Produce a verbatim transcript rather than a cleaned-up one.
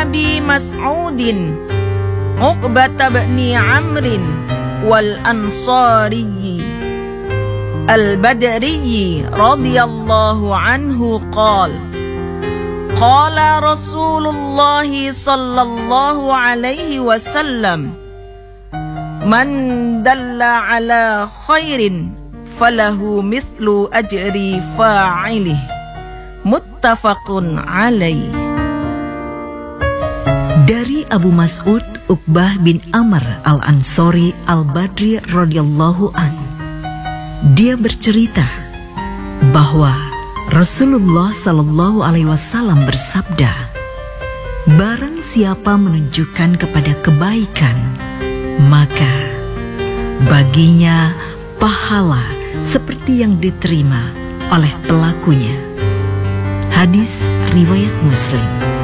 Abi Mas'udin Uqbah bin Amrin wal Ansari Al-Badri radhiyallahu anhu qala qala Rasulullah sallallahu alaihi wasallam man dalla ala khairin falahu mithlu ajri fa'ilih muttafaqun alaih. Dari Abu Mas'ud Uqbah bin Amr al-Ansari al-Badri radhiyallahu an, dia bercerita bahwa Rasulullah sallallahu alaihi wasallam bersabda, barang siapa menunjukkan kepada kebaikan, maka baginya pahala seperti yang diterima oleh pelakunya. Hadis riwayat Muslim.